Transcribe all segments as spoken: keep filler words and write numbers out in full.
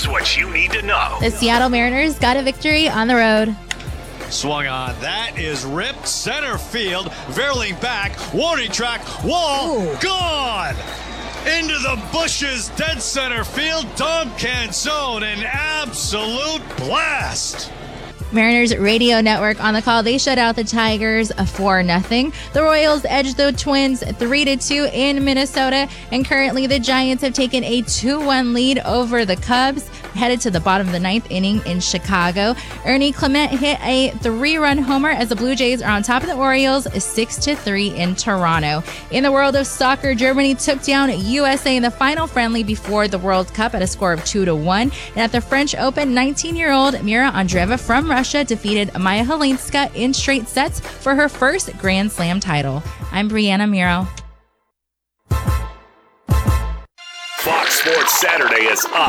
Here's what you need to know. The Seattle Mariners got a victory on the road. Swung on. That is ripped center field. Verling back. Warning track. Wall. Ooh. Gone. Into the bushes. Dead center field. Dom Canzone. An absolute blast. Mariners radio network on the call. They shut out the Tigers four nothing. The Royals edged the Twins three to two in Minnesota. And currently the Giants have taken a two one lead over the Cubs, headed to the bottom of the ninth inning in Chicago. Ernie Clement hit a three-run homer as the Blue Jays are on top of the Orioles six to three in Toronto. In the world of soccer, Germany took down U S A in the final friendly before the World Cup at a score of two to one. And at the French Open, nineteen-year-old Mira Andreeva from Russia defeated Maya Halinska in straight sets for her first Grand Slam title. I'm Brianna Miro. Fox Sports Saturday is on.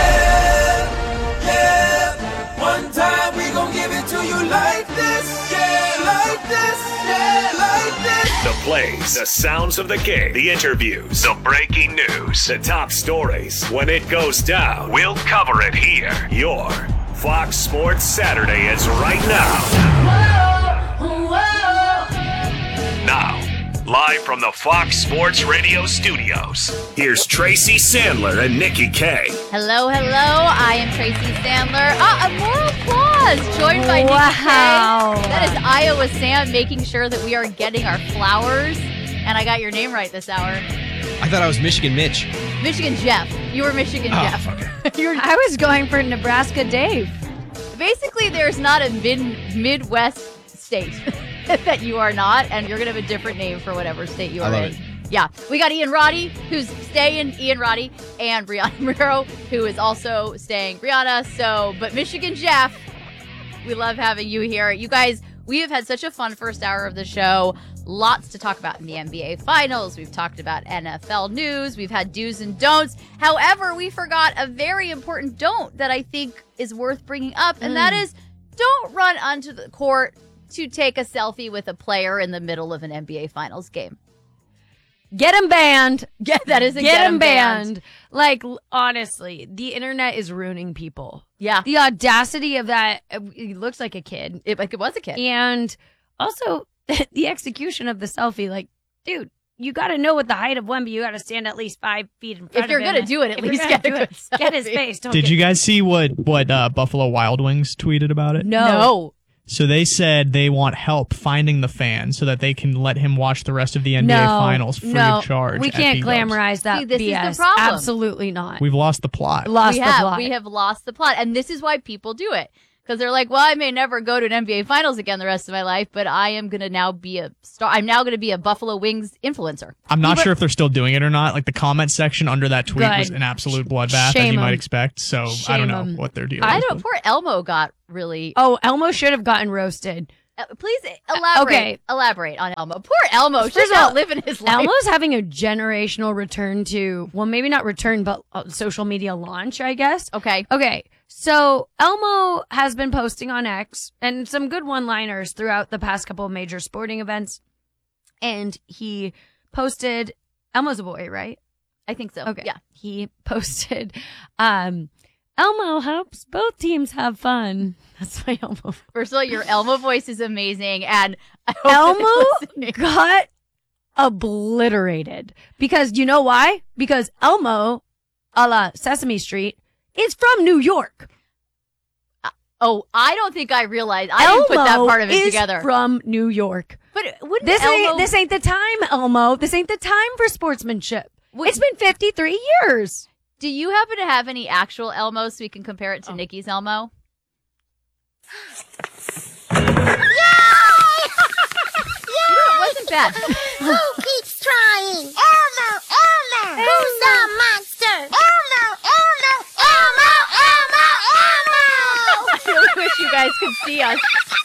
Yeah, yeah. One time we gon' give it to you like this. Yeah, like this. Yeah, like this. The plays, the sounds of the game, the interviews, the breaking news, the top stories. When it goes down, we'll cover it here. Your Fox Sports Saturday is right now. Whoa, whoa. Now, live from the Fox Sports Radio studios, here's Tracy Sandler and Nikki K. Hello, hello. I am Tracy Sandler. Ah, a more applause. Joined by wow. Nikki K. That is Iowa Sam making sure that we are getting our flowers. And I got your name right this hour. I thought I was Michigan Mitch. Michigan Jeff. You were Michigan oh, Jeff. Okay. You're, I was going for Nebraska Dave. Basically, there's not a mid Midwest state that you are not, and you're going to have a different name for whatever state you are I love in. It. Yeah. We got Ian Roddy, who's staying, Ian Roddy, and Brianna Miro, who is also staying, Brianna. So, but Michigan Jeff, we love having you here. You guys, we have had such a fun first hour of the show. Lots to talk about in the N B A Finals. We've talked about N F L news. We've had do's and don'ts. However, we forgot a very important don't that I think is worth bringing up, and mm. that is don't run onto the court to take a selfie with a player in the middle of an N B A Finals game. Get him banned. Yeah, that is a get, get him banned. banned. Like, honestly, the internet is ruining people. Yeah. The audacity of that. It looks like a kid. It, like it was a kid. And also the execution of the selfie. Like, dude, you got to know what the height of Wemby. You got to stand at least five feet in front if you're of him. Gonna do it, at if least you're get gonna a do good it. Get his face. Don't Did get you guys see what what uh, Buffalo Wild Wings tweeted about it? No. No. So they said they want help finding the fan so that they can let him watch the rest of the N B A no, Finals free no, of charge. We at can't B-dubs. glamorize that See, this B S. is the problem. Absolutely not. We've lost the plot. lost we the have. plot. We have lost the plot. And this is why people do it. Because they're like, well, I may never go to an N B A Finals again the rest of my life, but I am going to now be a star. I'm now going to be a Buffalo Wings influencer. I'm not But- sure if they're still doing it or not. Like the comment section under that tweet Good. was an absolute bloodbath, Shame as you might 'em. expect. So Shame I don't know 'em. what they're doing. I don't. Poor Elmo got really. Oh, Elmo should have gotten roasted. Uh, please elaborate. okay. Elaborate on Elmo. Poor Elmo. First She's of all, not living his life. Elmo's having a generational return to, well, maybe not return, but uh, social media launch, I guess. Okay. Okay. So Elmo has been posting on X and some good one-liners throughout the past couple of major sporting events. And he posted, Elmo's a boy, right? I think so. Okay. Yeah. He posted, um, Elmo helps both teams have fun. That's my Elmo. First of all, your Elmo voice is amazing, and I hope Elmo got obliterated because you know why? Because Elmo, a la Sesame Street, is from New York. Oh, I don't think I realized. I didn't put that part of it is together. From New York. But wouldn't This Elmo... ain't this ain't the time, Elmo. This ain't the time for sportsmanship. Would- It's been fifty-three years. Do you happen to have any actual Elmo so we can compare it to Oh. Nikki's Elmo? Yay! You know, it wasn't bad. Who keeps trying? Elmo, Elmo. Who's the monster? Elmo, Elmo, Elmo, Elmo, Elmo. I really wish you guys could see us.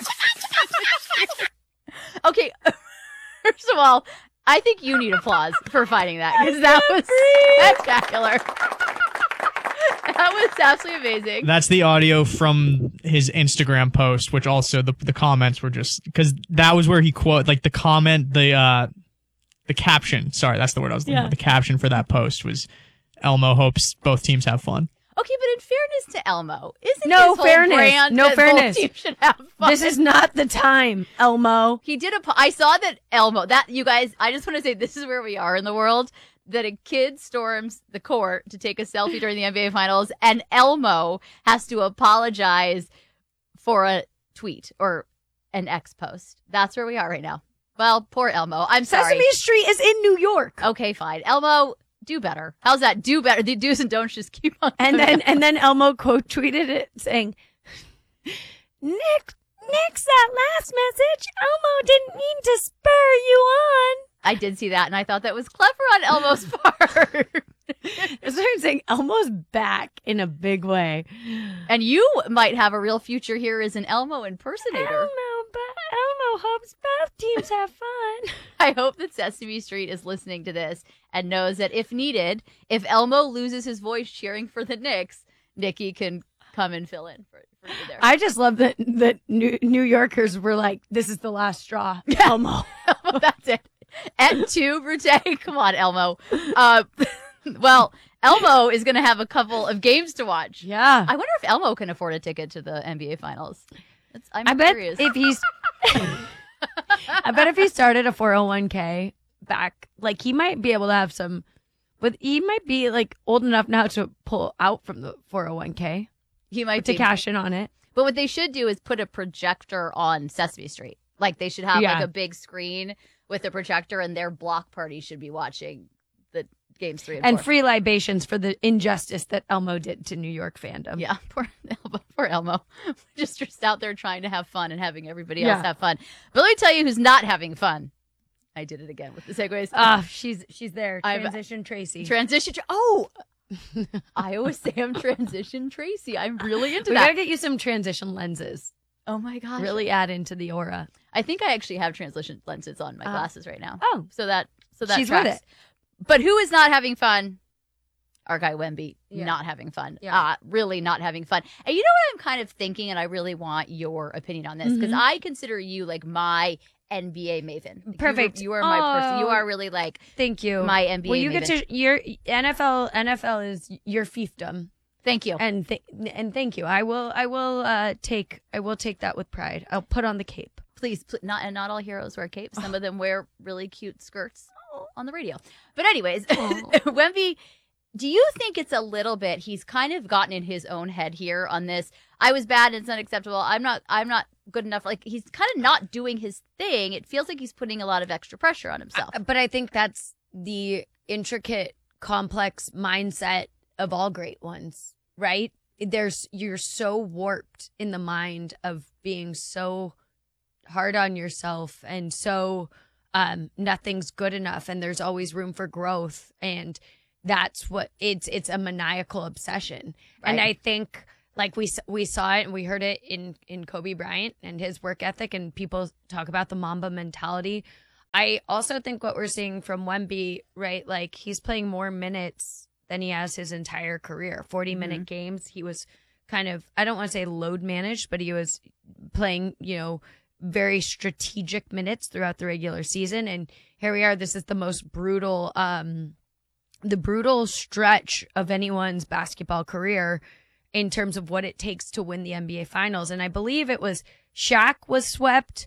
Okay, first of all, I think you need applause for finding that because that was spectacular. That was absolutely amazing. That's the audio from his Instagram post, which also the the comments were just because that was where he quote like the comment the uh the caption. Sorry, that's the word I was looking Yeah. for. The caption for that post was Elmo hopes both teams have fun. Okay, but in fairness to Elmo, isn't No his whole fairness. brand No that both fairness. teams should have fun? This is not the time, Elmo. He did a. po- I saw that Elmo. That you guys. I just want to say this is where we are in the world. That a kid storms the court to take a selfie during the N B A Finals, and Elmo has to apologize for a tweet or an X post. That's where we are right now. Well, poor Elmo. I'm sorry. Sesame Street is in New York. Okay, fine. Elmo, do better. How's that? Do better. The do's and don'ts just keep on. And coming then up. and then Elmo quote tweeted it saying, Nick, Nick's that last message. Elmo didn't mean to spur you on. I did see that, and I thought that was clever on Elmo's part. That's what I'm saying. Elmo's back in a big way. And you might have a real future here as an Elmo impersonator. Elmo, but Elmo hopes both teams have fun. I hope that Sesame Street is listening to this and knows that if needed, if Elmo loses his voice cheering for the Knicks, Nikki can come and fill in for, for you there. I just love that that New, New Yorkers were like, "This is the last straw." Elmo. Elmo, that's it. And two, Brute. Come on, Elmo. Uh, well, Elmo is going to have a couple of games to watch. Yeah. I wonder if Elmo can afford a ticket to the N B A Finals. That's, I'm I bet curious. if he's, I bet if he started a four oh one k back, like he might be able to have some, but he might be like old enough now to pull out from the four oh one k he might to be. cash in on it. But what they should do is put a projector on Sesame Street. Like they should have Yeah. like a big screen with a projector, and their block party should be watching the games three and, And four. free libations for the injustice that Elmo did to New York fandom. Yeah, poor Elmo. Poor Elmo. Just just out there trying to have fun and having everybody else Yeah. have fun. But let me tell you who's not having fun. I did it again with the segues. Ah, she's she's there. I'm- Transition Tracy. Transition. Tra- oh, I always say I'm transition Tracy. I'm really into we that. gotta get you some transition lenses. Oh my gosh. Really add into the aura. I think I actually have transition lenses on my Uh, glasses right now. Oh, So that so that she's tracks. with it. But who is not having fun? Our guy Wemby, Yeah. not having fun. Yeah. Uh, really not having fun. And you know what I'm kind of thinking, and I really want your opinion on this, because Mhm. I consider you like my N B A maven. Like, Perfect. You, you are my person. You Oh. are really like Thank you. my N B A Well, you maven. get to your N F L. N F L is your fiefdom, Thank you. and th- and thank you. I will. I will uh, take. I will take that with pride. I'll put on the cape. Please, pl- not and not all heroes wear capes. Some of them wear really cute skirts on the radio. But anyways, Wemby, do you think it's a little bit? He's kind of gotten in his own head here on this. I was bad and it's unacceptable. I'm not. I'm not good enough. Like he's kind of not doing his thing. It feels like he's putting a lot of extra pressure on himself. But I think that's the intricate, complex mindset of all great ones, right? There's you're so warped in the mind of being so hard on yourself and so um, nothing's good enough, and there's always room for growth, and that's what it's. It's a maniacal obsession, and Right. I think. Like we we saw it and we heard it in, in Kobe Bryant and his work ethic, and people talk about the Mamba mentality. I also think what we're seeing from Wemby, right? Like he's playing more minutes than he has his entire career. forty minute games. He was kind of, I don't want to say load managed, but he was playing, you know, very strategic minutes throughout the regular season. And here we are. This is the most brutal, um, the brutal stretch of anyone's basketball career in terms of what it takes to win the N B A Finals. And I believe it was Shaq was swept,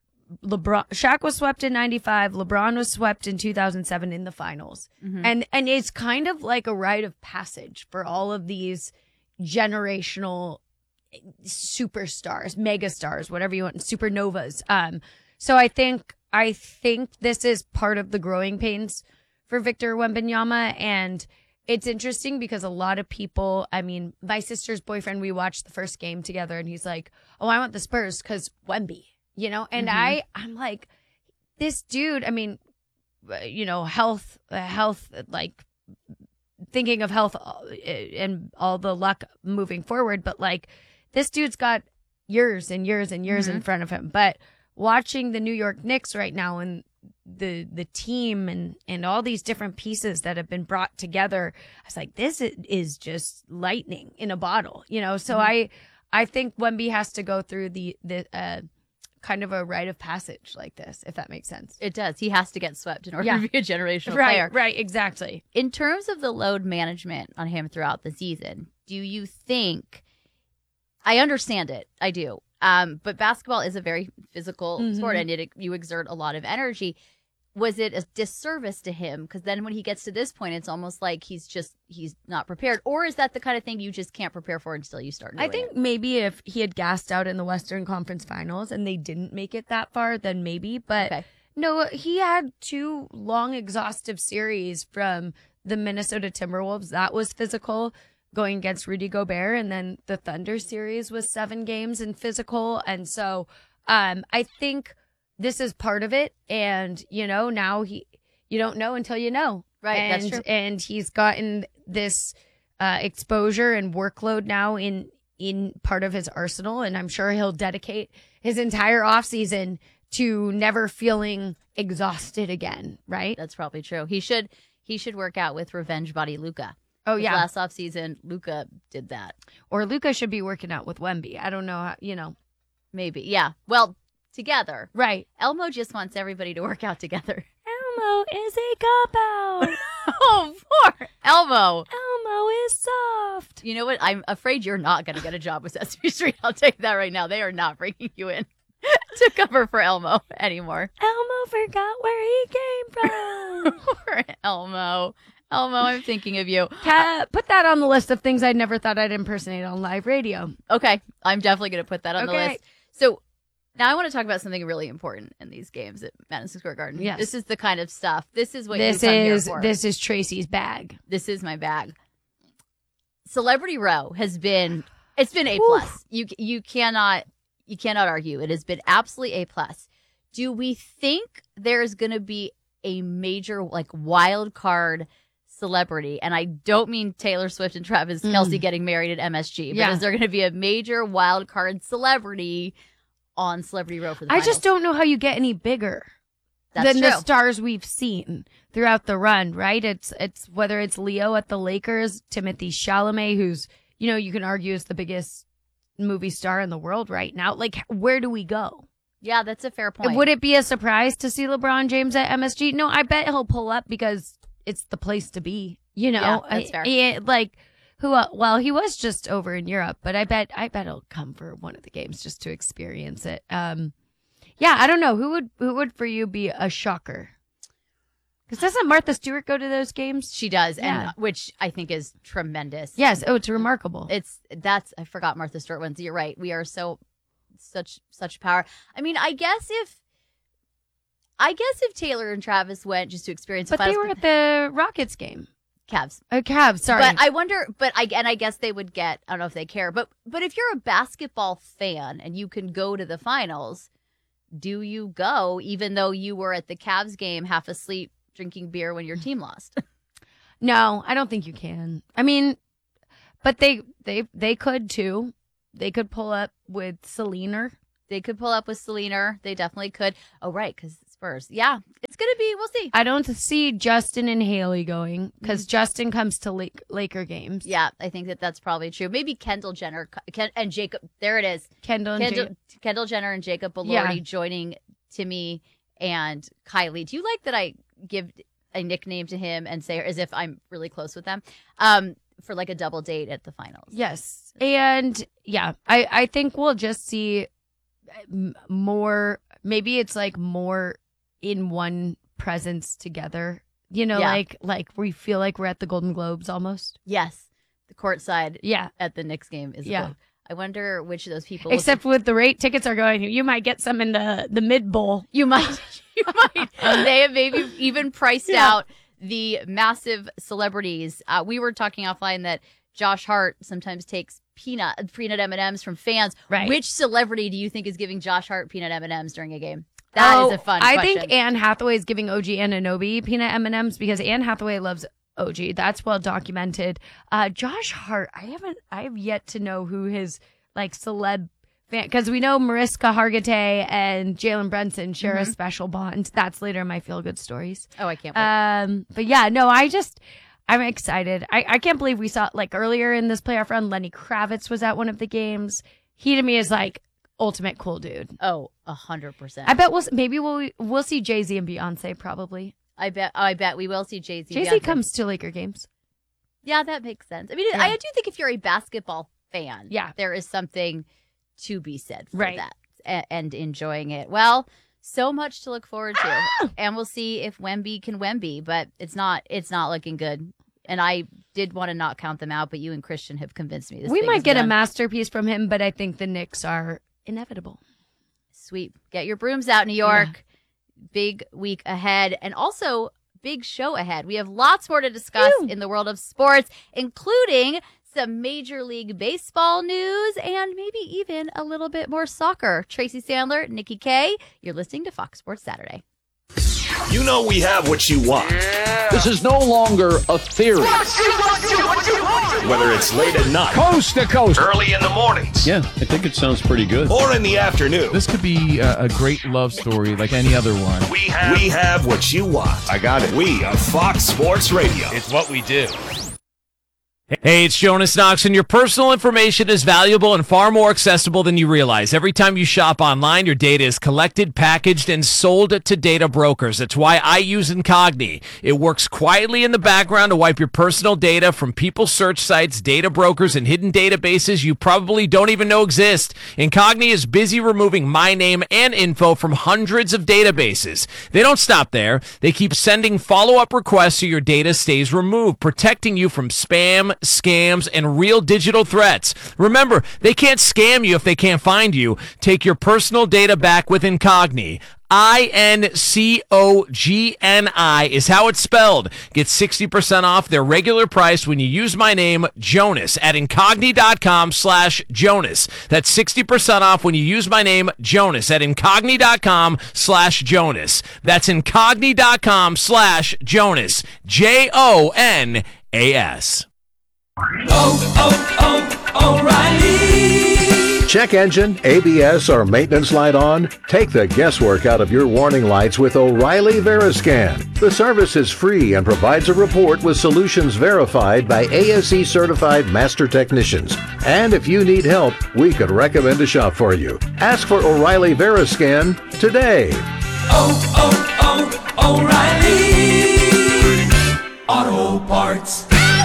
LeBron Shaq was swept in ninety-five, LeBron was swept in two thousand seven in the finals. And and it's kind of like a rite of passage for all of these generational superstars, megastars, whatever you want, supernovas. Um so I think I think this is part of the growing pains for Victor Wembanyama, and it's interesting because a lot of people, I mean, my sister's boyfriend, we watched the first game together and he's like, oh, I want the Spurs because Wemby, you know? And Mm-hmm. I, I'm like, this dude, I mean, uh, you know, health, uh, health, like thinking of health uh, and all the luck moving forward. But like, this dude's got years and years and years Mm-hmm. in front of him. But watching the New York Knicks right now and the the team and and all these different pieces that have been brought together, I was like, this is, is just lightning in a bottle, you know. So Mm-hmm. I I think Wemby has to go through the the uh, kind of a rite of passage like this, if that makes sense. It does. He has to get swept in order Yeah. to be a generational Right, player. right, exactly. In terms of the load management on him throughout the season, do you think, I understand it, I do, um, but basketball is a very physical Mhm. sport, and it, you exert a lot of energy. Was it a disservice to him? Because then when he gets to this point, it's almost like he's just, he's not prepared. Or is that the kind of thing you just can't prepare for until you start doing I think it? maybe if he had gassed out in the Western Conference Finals and they didn't make it that far, then maybe. But Okay. no, he had two long, exhaustive series from the Minnesota Timberwolves. That was physical, going against Rudy Gobert. And then the Thunder series was seven games and physical. And so um, I think this is part of it. And, you know, now he, you don't know until you know. Right, And, that's true. and he's gotten this uh, exposure and workload now in, in part of his arsenal. And I'm sure he'll dedicate his entire offseason to never feeling exhausted again. Right. That's probably true. He should, he should work out with Revenge Body Luka. Oh, yeah. Last offseason, Luka did that. Or Luka should be working out with Wemby. I don't know how, you know. Maybe. Yeah. Well, together. Right. Elmo just wants everybody to work out together. Elmo is a cop-out. Oh, poor Elmo. Elmo is soft. You know what? I'm afraid you're not going to get a job with Sesame Street. I'll take that right now. They are not bringing you in to cover for Elmo anymore. Elmo forgot where he came from. Poor Elmo. Elmo, I'm thinking of you. Ca- put that on the list of things I never thought I'd impersonate on live radio. Okay. I'm definitely going to put that on the Okay. list. So now I want to talk about something really important in these games at Madison Square Garden. Yes. This is the kind of stuff. This is what This you come is here for. this is Tracy's bag. This is my bag. Celebrity Row has been, it's been A plus. You you cannot you cannot argue. It has been absolutely A plus. Do we think there's going to be a major like wild card celebrity? And I don't mean Taylor Swift and Travis Mm. Kelce getting married at M S G, but Yeah. is there going to be a major wild card celebrity on Celebrity Row for the I finals? just don't know how you get any bigger That's than true. the stars we've seen throughout the run, right? It's it's whether it's Leo at the Lakers, Timothy Chalamet, who's, you know, you can argue is the biggest movie star in the world right now. Like, where do we go? Yeah, that's a fair point. Would it be a surprise to see LeBron James at M S G? No, I bet he'll pull up because it's the place to be. You know, Yeah, that's fair. I- I- like who? Uh, well, he was just over in Europe, but I bet I bet he'll come for one of the games just to experience it. Um, yeah, I don't know who would who would for you be a shocker. Because doesn't Martha Stewart go to those games? She does, Yeah. and which I think is tremendous. Yes. Oh, it's remarkable. It's that's I forgot Martha Stewart ones. You're right. We are so such such power. I mean, I guess if I guess if Taylor and Travis went just to experience, the But they finals- were at the Rockets game. Cavs. Oh, Cavs. Sorry. But I wonder. But I and I guess they would get. I don't know if they care. But but if you're a basketball fan and you can go to the finals, do you go even though you were at the Cavs game half asleep drinking beer when your team lost? No, I don't think you can. I mean, but they they they could too. They could pull up with Selena. They could pull up with Selena. They definitely could. Oh, right, because Spurs. Yeah, it's gonna be. We'll see. I don't see Justin and Haley going because Justin comes to Lake, Laker games. Yeah, I think that that's probably true. Maybe Kendall Jenner Ken, and Jacob. There it is. Kendall and Kendall, Jay- Kendall Jenner and Jacob Elordi Yeah. joining Timmy and Kylie. Do you like that I give a nickname to him and say as if I'm really close with them? Um, for like a double date at the finals. Yes, and yeah, I I think we'll just see m- more. Maybe it's like more in one presence together. You know, Yeah. like like we feel like we're at the Golden Globes almost. Yes, the courtside. Yeah. At the Knicks game is. Yeah. Good. I wonder which of those people. Except with the rate tickets are going, you might get some in the the mid bowl. You might. You might. They have maybe even priced Yeah. out the massive celebrities. Uh, we were talking offline that Josh Hart sometimes takes peanut peanut M and M's from fans. Right. Which celebrity do you think is giving Josh Hart peanut M and M's during a game? That is Oh, a fun I question. think Anne Hathaway is giving O G Anunoby peanut M and M's because Anne Hathaway loves O G. That's well documented. Uh, Josh Hart, I haven't, I have yet to know who his like celeb fan, because we know Mariska Hargitay and Jalen Brunson share a Mhm. special bond. That's later in my feel good stories. Oh, I can't wait. Um, but yeah, no, I just, I'm excited. I, I can't believe we saw like earlier in this playoff run, Lenny Kravitz was at one of the games. He to me is like ultimate cool dude. Oh, a hundred percent. I bet we'll maybe we'll we'll see Jay-Z and Beyonce probably. I bet. I bet we will see Jay Z. Jay-Z comes to Laker games. Yeah, that makes sense. I mean, Yeah. I do think if you're a basketball fan, Yeah. there is something to be said for Right. that and, and enjoying it. Well, so much to look forward to, and we'll see if Wemby can Wemby, but it's not. It's not looking good. And I did want to not count them out, but you and Christian have convinced me. This We thing might is get done. a masterpiece from him, but I think the Knicks are inevitable. Sweet. Get your brooms out, New York. Big week ahead, and also big show ahead. We have lots more to discuss Ew. in the world of sports, including some Major League Baseball news and maybe even a little bit more soccer. Tracy Sandler, Nikki K, you're listening to Fox Sports Saturday. You know we have what you want. This is no longer a theory. Whether it's late at night, Coast to coast. early in the mornings, Yeah, I think it sounds pretty good. or in the afternoon, This could be a, a great love story like any other one. we have, we have what you want. I got it. We are Fox Sports Radio. It's what we do. Hey, it's Jonas Knox, and your personal information is valuable and far more accessible than you realize. Every time you shop online, your data is collected, packaged, and sold to data brokers. That's why I use Incogni. It works quietly in the background to wipe your personal data from people search sites, data brokers, and hidden databases you probably don't even know exist. Incogni is busy removing my name and info from hundreds of databases. They don't stop there. They keep sending follow-up requests so your data stays removed, protecting you from spam, scams, and real digital threats. Remember, they can't scam you if they can't find you. Take your personal data back with Incogni. I N C O G N I is how it's spelled. Get sixty percent off their regular price when you use my name, Jonas, at Incogni.com slash Jonas. That's sixty percent off when you use my name, Jonas, at Incogni.com slash Jonas. That's Incogni.com slash Jonas. J O N A S. Oh, oh, O'Reilly. Check engine, A B S, or maintenance light on? Take the guesswork out of your warning lights with O'Reilly Veriscan. The service is free and provides a report with solutions verified by A S E certified master technicians. And if you need help, we could recommend a shop for you. Ask for O'Reilly Veriscan today. Oh, oh, oh, O'Reilly. Auto Parts.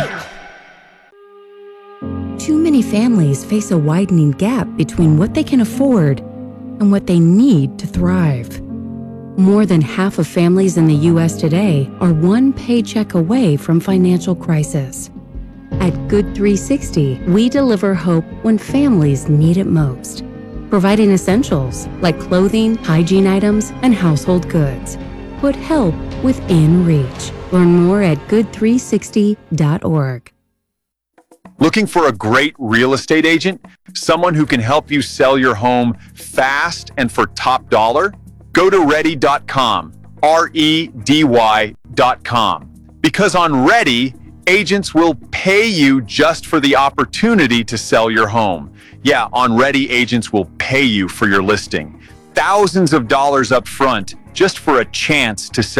Too many families face a widening gap between what they can afford and what they need to thrive. More than half of families in the U S today are one paycheck away from financial crisis. At Good three sixty, we deliver hope when families need it most, providing essentials like clothing, hygiene items, and household goods. Put help within reach. Learn more at good three sixty dot org. Looking for a great real estate agent? Someone who can help you sell your home fast and for top dollar? Go to ready dot com, R E D Y dot com. Because on Ready, agents will pay you just for the opportunity to sell your home. Yeah, on Ready, agents will pay you for your listing. Thousands of dollars up front just for a chance to sell